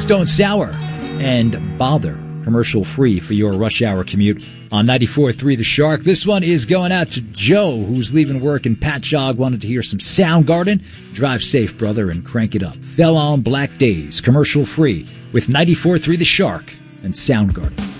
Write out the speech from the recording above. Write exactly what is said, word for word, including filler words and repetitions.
Stone Sour, and Bother, commercial free for your rush hour commute on ninety-four point three The Shark. This one is going out to Joe, who's leaving work in Patchogue, wanted to hear some Soundgarden. Drive safe, brother, and crank it up. Fell on Black Days, commercial free with ninety-four point three The Shark and Soundgarden.